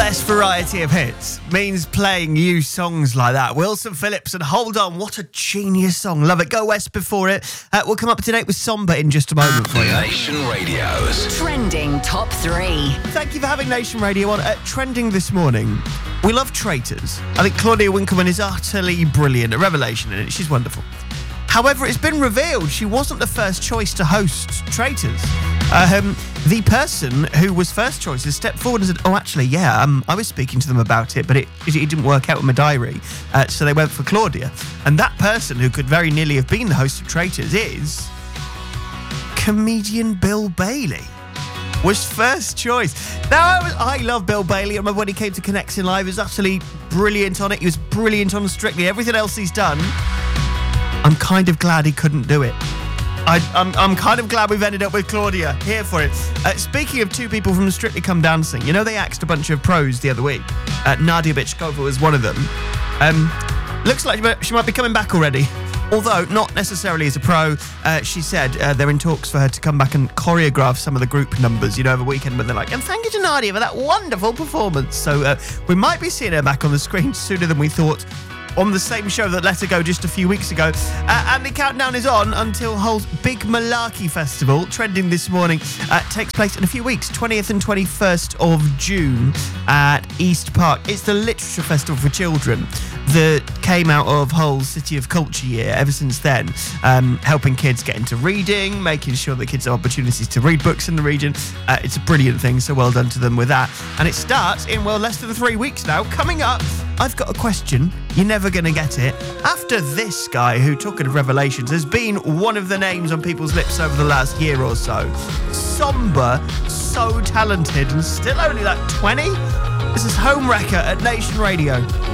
best variety of hits means playing you songs like that. Wilson Phillips and Hold On, what a genius song. Love it. Go West before it. We'll come up to date with Somber in just a moment for you. Nation Radio's Trending Top 3. Thank you for having Nation Radio on. Trending this morning, we love Traitors. I think Claudia Winkleman is utterly brilliant, a revelation in it. She's wonderful. However, it's been revealed she wasn't the first choice to host Traitors. The person who was first choice has stepped forward and said, I was speaking to them about it, but it didn't work out with my diary. So they went for Claudia. And that person, who could very nearly have been the host of Traitors, is comedian Bill Bailey. Was first choice. Now, I love Bill Bailey. I remember when he came to Connecting Live, he was utterly brilliant on it. He was brilliant on Strictly. Everything else he's done, I'm kind of glad he couldn't do it. I'm kind of glad we've ended up with Claudia. Here for it. Speaking of two people from Strictly Come Dancing, you know they axed a bunch of pros the other week. Nadia Bichkova was one of them. Looks like she might be coming back already. Although not necessarily as a pro. She said they're in talks for her to come back and choreograph some of the group numbers, over the weekend when they're like, and thank you to Nadia for that wonderful performance. So we might be seeing her back on the screen sooner than we thought, on the same show that let her go just a few weeks ago. And the countdown is on until Hull's Big Malarkey Festival, trending this morning, takes place in a few weeks, 20th and 21st of June at East Park. It's the literature festival for children that came out of Hull's City of Culture year. Ever since then, helping kids get into reading, making sure that kids have opportunities to read books in the region. It's a brilliant thing, so well done to them with that. And it starts in, less than 3 weeks now. Coming up, I've got a question. You're never going to get it. After this guy, who, talking of revelations, has been one of the names on people's lips over the last year or so. Somber, so talented, and still only like 20? This is Home Wrecker at Nation Radio.